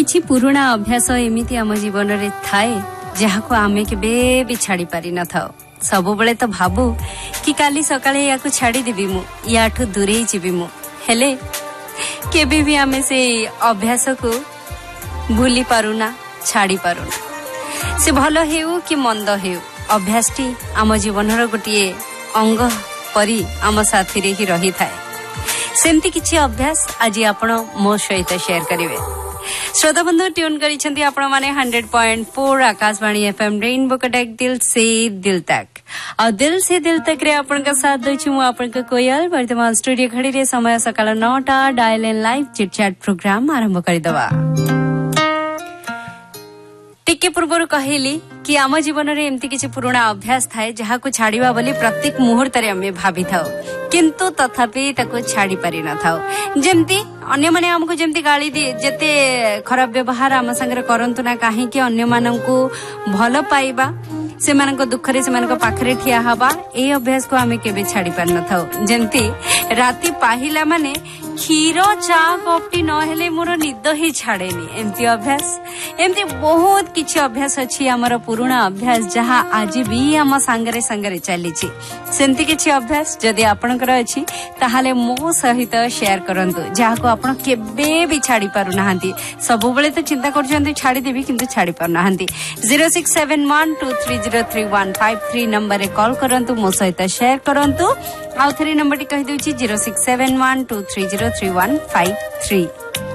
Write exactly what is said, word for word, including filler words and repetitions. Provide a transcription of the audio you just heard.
किछि पुराना अभ्यास एमिति आम जीवन रे थाए जहाको आमे केबे भी छाड़ी पारि न थाओ। सब बेले तो भाबू कि काली सकाळे याको छाड़ी देबी मु याठू दूरे जीवी मु हेले केबे भी आमे से अभ्यास को भूली पारुना छाड़ी पारुना। से भलो हेउ कि मंद हेउ अभ्यासटी आम जीवनर गोटे अंग परी आम साथी रे ही रही थाए। सेमती किछि अभ्यास आज आपण मो सहित शेयर करिवे। श्रोता बंधु ट्यून करिसेंती आपण माने hundred point four Akashvani FM rainbow Cuttack दिल से दिल तक और दिल से दिल तक रे आपण का साथ दैछु मु आपण का कोयल। वर्तमान स्टूडियो खड़ी रे समय सकाळ नौटा dial in live chit chat programme आरंभ करि दवा। टिके पूर्व कहली कि आम जीवन रे एमती किछि पुराना अभ्यास थाए जहाको छाड़िबा बोली प्रत्येक मुहूर्त रे आमे भाबी थाओ किंतु तथापि ताको छाड़ी पारि न थाओ। जेमती अन्य माने हमको जेमती गाली दे जेते खराब व्यवहार आम संगे करंतु ना काहे कि अन्य माननकु भलो पाइबा सेमानक दुख रे सेमानक पाखरे ठिया हबा ए अभ्यास को आमे केबे छाड़ी पार न थाओ। जेमती राती पाहिला माने क्षीर चा कपटी न हेले मोर निद ही छाड़ेनी एमती अभ्यास एमती बहुत किछि अभ्यास अछि हमर पुराना अभ्यास जहा आज भी आम संगरे संगरे चलीछि। सेमती किछि अभ्यास जदि आपनकर अछि ताहाले मो सहित शेयर करंतु जाहाको आपण केबे भी छाड़ी पारु नाहंती। सब बेले तो चिंता करछन्ती छाड़ी देबी किंतु छाड़ी पारु नाहंती। Zero six seven one two three zero three one five three number रे कॉल करंतु मो सहित शेयर करंतु। आउ थरी नंबर टी कहि देउछि zero six seven one two three zero three one five three.